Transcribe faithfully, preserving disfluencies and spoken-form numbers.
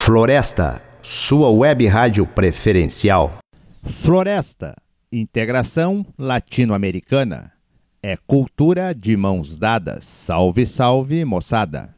Floresta, sua web rádio preferencial. Floresta, integração latino-americana. É cultura de mãos dadas. Salve, salve, moçada.